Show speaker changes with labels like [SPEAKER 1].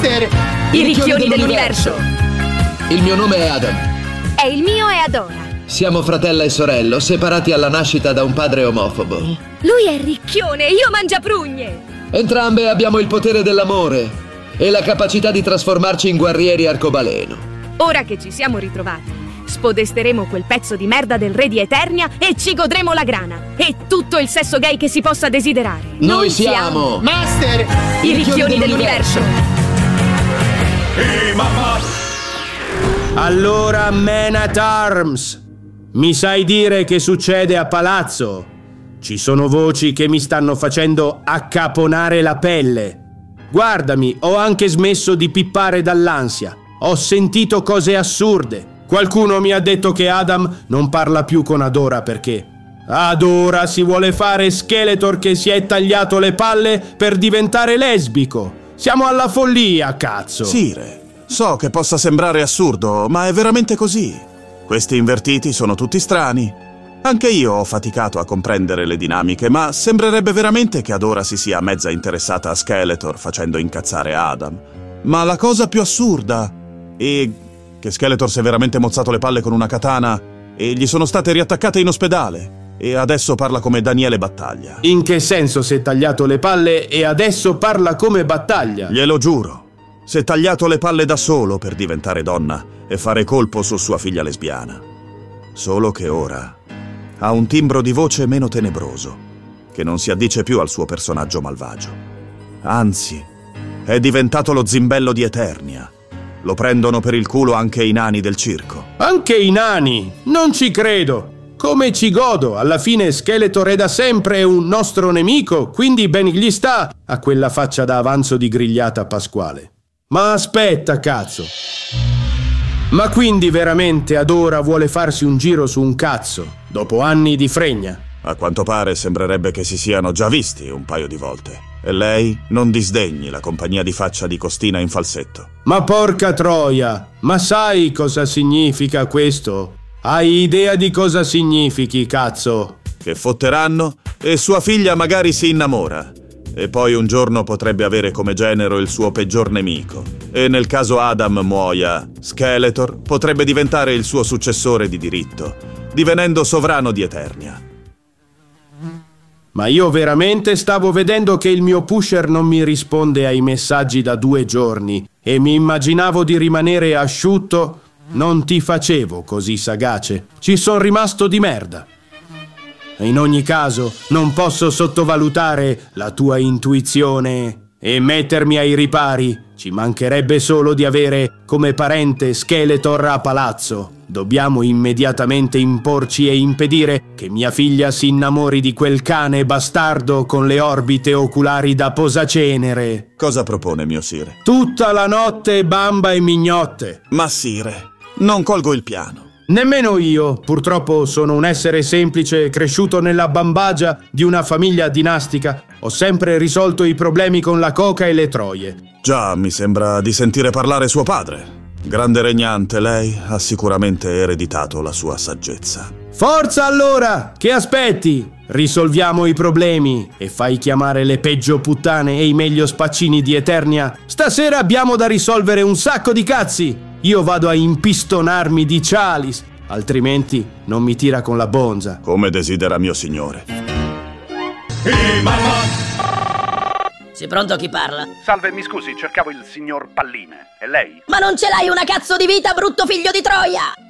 [SPEAKER 1] Master!
[SPEAKER 2] I ricchioni dell'universo!
[SPEAKER 3] Il mio nome è Adam.
[SPEAKER 2] E il mio è Adora.
[SPEAKER 3] Siamo fratello e sorello, separati alla nascita da un padre omofobo.
[SPEAKER 2] Lui è ricchione, io mangiaprugne.
[SPEAKER 3] Entrambe abbiamo il potere dell'amore e la capacità di trasformarci in guerrieri arcobaleno.
[SPEAKER 2] Ora che ci siamo ritrovati, spodesteremo quel pezzo di merda del re di Eternia e ci godremo la grana e tutto il sesso gay che si possa desiderare.
[SPEAKER 3] Noi siamo
[SPEAKER 1] Master!
[SPEAKER 2] i ricchioni dell'universo.
[SPEAKER 4] Allora, Man at Arms, mi sai dire che succede a palazzo? Ci sono voci che mi stanno facendo accaponare la pelle. Guardami, ho anche smesso di pippare dall'ansia. Ho sentito cose assurde. Qualcuno mi ha detto che Adam non parla più con Adora perché Adora si vuole fare Skeletor che si è tagliato le palle per diventare lesbico. Siamo alla follia, cazzo.
[SPEAKER 5] Sire, so che possa sembrare assurdo, ma è veramente così. Questi invertiti sono tutti strani. Anche io ho faticato a comprendere le dinamiche, ma sembrerebbe veramente che Adora si sia mezza interessata a Skeletor facendo incazzare Adam. Ma la cosa più assurda è che Skeletor si è veramente mozzato le palle con una katana e gli sono state riattaccate in ospedale. E adesso parla come Daniele Battaglia.
[SPEAKER 4] In che senso si è tagliato le palle e adesso parla come Battaglia?
[SPEAKER 5] Glielo giuro. Si è tagliato le palle da solo per diventare donna e fare colpo su sua figlia lesbiana. Solo che ora ha un timbro di voce meno tenebroso, che non si addice più al suo personaggio malvagio. Anzi, è diventato lo zimbello di Eternia. Lo prendono per il culo anche i nani del circo.
[SPEAKER 4] Anche i nani? Non ci credo! Come ci godo? Alla fine Skeletor è da sempre un nostro nemico, quindi ben gli sta a quella faccia da avanzo di grigliata pasquale. Ma aspetta, cazzo! Ma quindi veramente Adora vuole farsi un giro su un cazzo, dopo anni di fregna?
[SPEAKER 5] A quanto pare sembrerebbe che si siano già visti un paio di volte. E lei non disdegni la compagnia di faccia di Costina in falsetto.
[SPEAKER 4] Ma porca troia! Ma sai cosa significa questo? Hai idea di cosa significhi, cazzo?
[SPEAKER 5] Che fotteranno e sua figlia magari si innamora. E poi un giorno potrebbe avere come genero il suo peggior nemico. E nel caso Adam muoia, Skeletor potrebbe diventare il suo successore di diritto, divenendo sovrano di Eternia.
[SPEAKER 4] Ma io veramente stavo vedendo che il mio pusher non mi risponde ai messaggi da 2 giorni e mi immaginavo di rimanere asciutto. Non ti facevo così sagace. Ci son rimasto di merda. In ogni caso, non posso sottovalutare la tua intuizione e mettermi ai ripari. Ci mancherebbe solo di avere come parente Skeletor a palazzo. Dobbiamo immediatamente imporci e impedire che mia figlia si innamori di quel cane bastardo con le orbite oculari da posacenere.
[SPEAKER 5] Cosa propone, mio sire?
[SPEAKER 4] Tutta la notte bamba e mignotte.
[SPEAKER 5] Ma sire, non colgo il piano.
[SPEAKER 4] Nemmeno io, purtroppo sono un essere semplice cresciuto nella bambagia di una famiglia dinastica. Ho sempre risolto i problemi con la coca e le troie.
[SPEAKER 5] Già, mi sembra di sentire parlare suo padre. Grande regnante, lei ha sicuramente ereditato la sua saggezza.
[SPEAKER 4] Forza allora! Che aspetti? Risolviamo i problemi e fai chiamare le peggio puttane e i meglio spaccini di Eternia. Stasera abbiamo da risolvere un sacco di cazzi. Io vado a impistonarmi di Chalice, altrimenti non mi tira con la bonza.
[SPEAKER 5] Come desidera mio signore.
[SPEAKER 6] Sei pronto? Chi parla?
[SPEAKER 7] Salve, mi scusi, cercavo il signor Palline. È lei?
[SPEAKER 6] Ma non ce l'hai una cazzo di vita, brutto figlio di Troia!